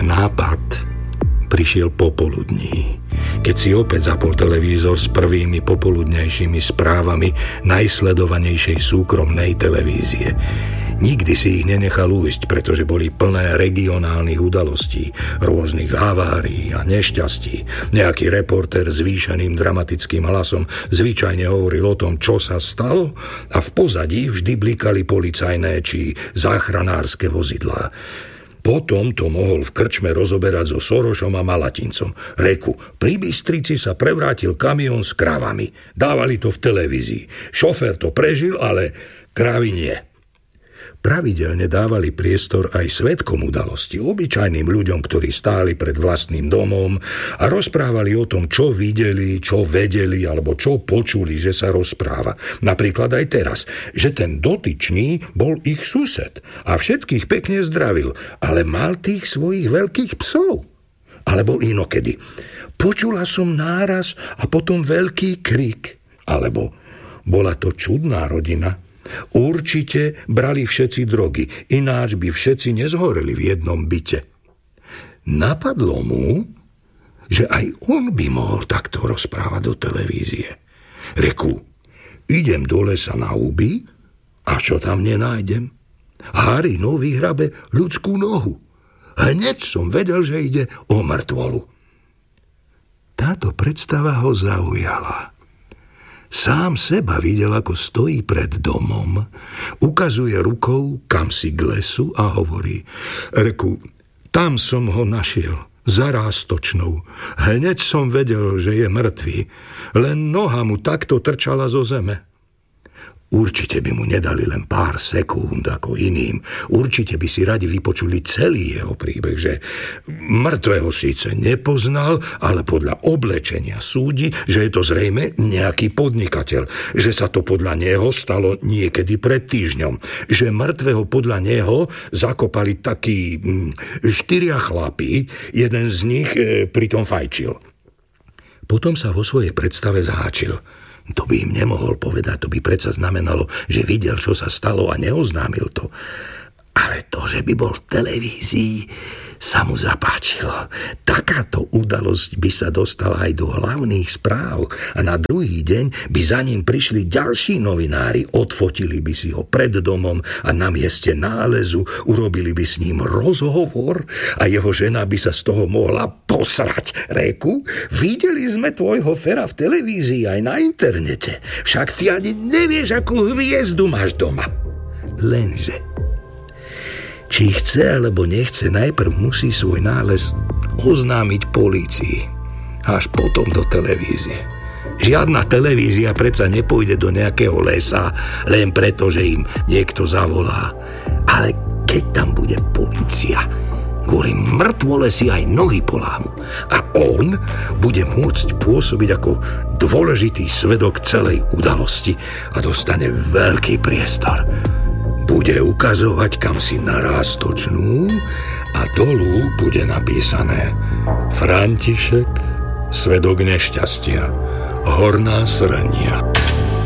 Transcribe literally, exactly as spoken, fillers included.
nápad prišiel popoludní, keď si opäť zapol televízor s prvými popoludnejšími správami najsledovanejšej súkromnej televízie. Nikdy si ich nenechal ujsť, pretože boli plné regionálnych udalostí, rôznych havárií a nešťastí. Nejaký reportér s zvýšeným dramatickým hlasom zvyčajne hovoril o tom, čo sa stalo, a v pozadí vždy blikali policajné či záchranárske vozidlá. Potom to mohol v krčme rozoberať so Sorošom a Malatincom. Reku, pri Bystrici sa prevrátil kamión s kravami. Dávali to v televízii. Šofér to prežil, ale kravy nie. Pravidelne dávali priestor aj svedkom udalosti, obyčajným ľuďom, ktorí stáli pred vlastným domom a rozprávali o tom, čo videli, čo vedeli alebo čo počuli, že sa rozpráva. Napríklad aj teraz, že ten dotyčný bol ich sused a všetkých pekne zdravil, ale mal tých svojich veľkých psov. Alebo inokedy. Počula som náraz a potom veľký krik. Alebo bola to čudná rodina. Určite brali všetci drogy, ináč by všetci nezhoreli v jednom byte. Napadlo mu, že aj on by mohol takto rozprávať do televízie. Reku, idem do lesa na huby a čo tam nenájdem? Harino vyhrabe ľudskú nohu. Hneď som vedel, že ide o mŕtvolu. Táto predstava ho zaujala. Sám seba videl, ako stojí pred domom, ukazuje rukou kamsi k lesu a hovorí: Reku, tam som ho našiel, za rástočnou. Hneď som vedel, že je mŕtvý, len noha mu takto trčala zo zeme. Určite by mu nedali len pár sekúnd ako iným. Určite by si radi vypočuli celý jeho príbeh, že mŕtvého síce nepoznal, ale podľa oblečenia súdi, že je to zrejme nejaký podnikateľ, že sa to podľa neho stalo niekedy pred týždňom, že mŕtvého podľa neho zakopali takí štyria chlapí, jeden z nich e, pritom fajčil. Potom sa vo svojej predstave zaháčil. To by im nemohol povedať, to by predsa znamenalo, že videl, čo sa stalo a neoznámil to. Ale to, že by bol v televízii, sa mu zapáčilo. Takáto udalosť by sa dostala aj do hlavných správ a na druhý deň by za ním prišli ďalší novinári, odfotili by si ho pred domom a na mieste nálezu urobili by s ním rozhovor a jeho žena by sa z toho mohla posrať. Reku, videli sme tvojho Fera v televízii aj na internete. Však ty ani nevieš, akú hviezdu máš doma. Lenže či chce alebo nechce, najprv musí svoj nález oznámiť polícii. Až potom do televízie. Žiadna televízia predsa nepôjde do nejakého lesa len preto, že im niekto zavolá. Ale keď tam bude polícia, kvôli mŕtvole si aj nohy polámu. A on bude môcť pôsobiť ako dôležitý svedok celej udalosti a dostane veľký priestor. Bude ukazovať kamsi na rástočnú a dolu bude napísané: František, svedok nešťastia, Horná Srnia.